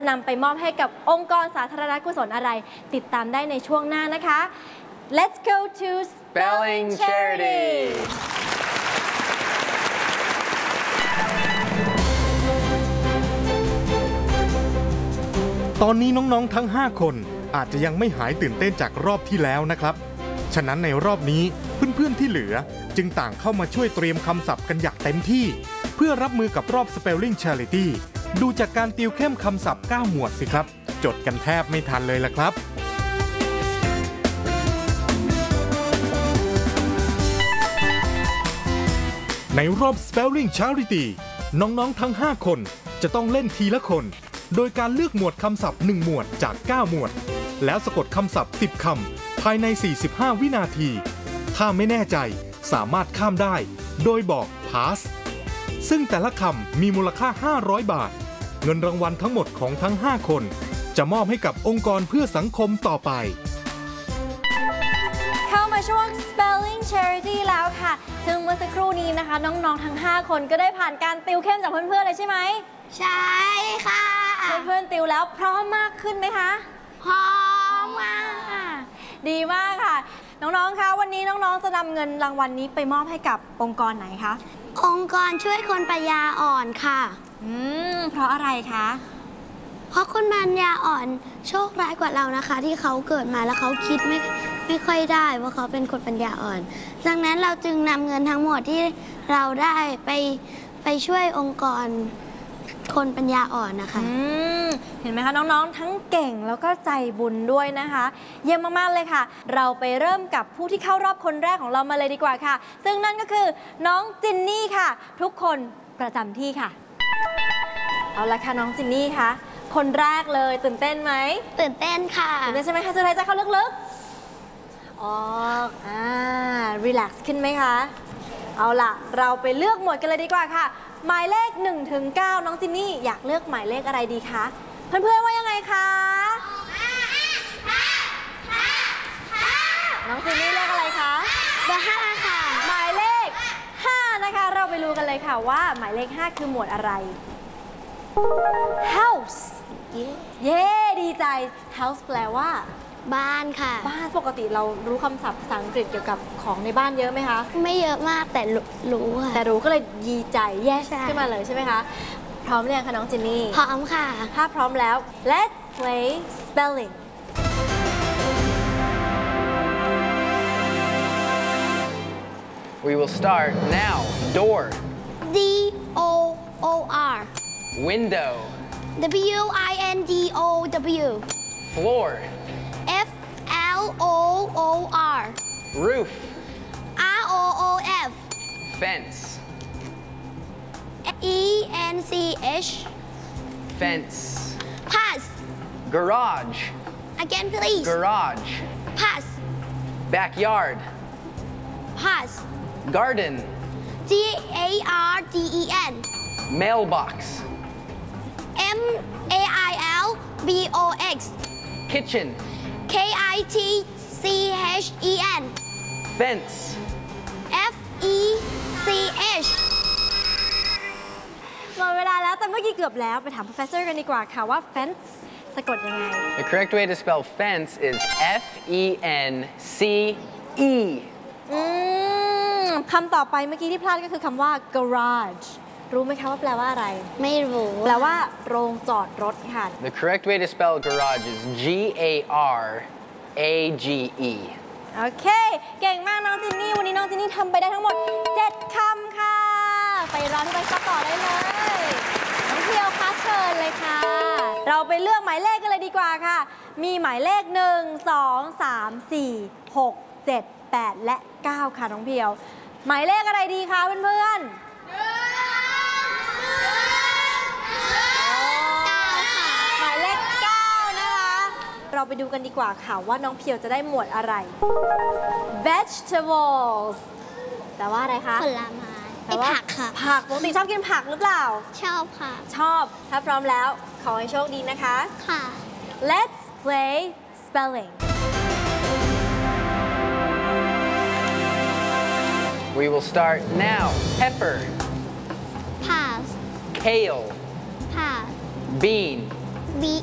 นำไปมอบให้กับองค์กรสาธารณกุศลอะไรติดตามได้ในช่วงหน้านะคะ Let's go to Spelling Charity ตอนนี้น้องๆทั้ง5คนอาจจะยังไม่หายตื่นเต้นจากรอบที่แล้วนะครับฉะนั้นในรอบนี้เพื่อนๆที่เหลือจึงต่างเข้ามาช่วยเตรียมคำศัพท์กันอย่างเต็มที่เพื่อรับมือกับรอบ Spelling Charity ดูจากการติวเข้มคำศัพท์9หมวดสิครับจดกันแทบไม่ทันเลยล่ะครับในรอบ Spelling Charity น้องๆทั้ง5คนจะต้องเล่นทีละคนโดยการเลือกหมวดคำศัพท์1หมวดจาก9หมวดแล้วสะกดคำศัพท์10คำภายใน45วินาทีถ้าไม่แน่ใจสามารถข้ามได้โดยบอก pass ซึ่งแต่ละคำมีมูลค่า500 บาทเงินรางวัลทั้งหมดของทั้ง5คนจะมอบให้กับองค์กรเพื่อสังคมต่อไปเข้ามาช่วง Spelling Charity แล้วค่ะซึ่งเมื่อสักครู่นี้นะคะน้องๆทั้ง5คนก็ได้ผ่านการติวเข้มจากเพื่อนๆเลยใช่ไหมใช่ค่ะเพื่อนๆติวแล้วพร้อมมากขึ้นไหมคะพร้อมมากดีมากค่ะน้องๆคะวันนี้น้องๆจะนำเงินรางวัลนี้ไปมอบให้กับองค์กรไหนคะองค์กรช่วยคนปัญญาอ่อนค่ะเพราะอะไรคะเพราะคนปัญญาอ่อนโชคร้ายกว่าเรานะคะที่เขาเกิดมาแล้วเขาคิดไม่ค่อยได้ว่าเขาเป็นคนปัญญาอ่อนดังนั้นเราจึงนำเงินทั้งหมดที่เราได้ไปช่วยองค์กรคนปัญญาอ่อนนะคะเห็นไหมคะน้องๆทั้งเก่งแล้วก็ใจบุญด้วยนะคะเยี่ยมมากๆเลยค่ะเราไปเริ่มกับผู้ที่เข้ารอบคนแรกของเรามาเลยดีกว่าค่ะซึ่งนั่นก็คือน้องจินนี่ค่ะทุกคนประจำที่ค่ะเอาละค่ะน้องจินนี่คะคนแรกเลยตื่นเต้นไหมตื่นเต้นค่ะตื่นเต้นใช่ไหมคะจะหายใจเข้าลึกๆออกรีแลกซ์ขึ้นไหมคะเอาล่ะเราไปเลือกหมวดกันเลยดีกว่าค่ะหมายเลข1 ถึง 9น้องจินนี่อยากเลือกหมายเลขอะไรดีคะเพื่อนๆว่ายังไงคะน้องจินนี่เลขอะไรคะเบอร์5ค่ะหมายเลข5นะคะเราไปดูกันเลยค่ะว่าหมายเลข5คือหมวดอะไร house เย้ดีใจ house แปลว่าบ้านค่ะบ้านปกติเรารู้คำศัพท์ภาษาอังกฤษเกี่ยวกับของในบ้านเยอะไหมคะไม่เยอะมากแต่รู้ค่ะแต่รู้ก็เลยดีใจ yes ขึ้นมาเลยใช่ไหมคะพร้อมหรือยังคะน้องจินนี่พร้อมค่ะถ้าพร้อมแล้ว let's play spelling We will start now. Door. D-O-O-R. Window. W-I-N-D-O-W. Floor. F-L-O-O-R. Roof. R-O-O-F. Fence. E-N-C-H. Fence. Pass. Garage. Again, please. Garage. Pass. Backyard. Pass. Garden. G-A-R-D-E-N. Mailbox. M-A-I-L-B-O-X. Kitchen. K-I-T-C-H-E-N. Fence. F-E-C-H. หมดเวลาแล้วแต่เมื่อกี้เกือบแล้วไปถาม professor กันดีกว่าค่ะว่า fence สะกดยังไง The correct way to spell fence is F-E-N-C-E. คำต่อไปเมื่อกี้ที่พลาดก็คือคำว่า garage รู้ไหมคะว่าแปลว่าอะไรไม่รู้แปลว่าโรงจอดรถค่ะ The correct way to spell garage is G-A-R-A-G-E. โอเคเก่งมากน้องจินนี่วันนี้น้องจินนี่ทำไปได้ทั้งหมด7คำค่ะไปรอที่ใบสอบต่อได้เลยน้องเพียวคะเชิญเลยค่ะเราไปเลือกหมายเลขกันเลยดีกว่าค่ะมีหมายเลข1 2 3 4 6 7 8และ9ค่ะน้องเพียวหมายเลขอะไรดีคะเพื่อนๆหมายเลข9นะคะเราไปดูกันดีกว่าค่ะว่าน้องเพียวจะได้หมวดอะไร vegetables แต่ว่าอะไรคะผลไม้ผักค่ะผักปกติชอบกินผักหรือเปล่าชอบค่ะชอบถ้าพร้อมแล้วขอให้โชคดีนะคะค่ะ Let's play spelling We will start now. Pepper. Pass. Kale. Pass. Bean.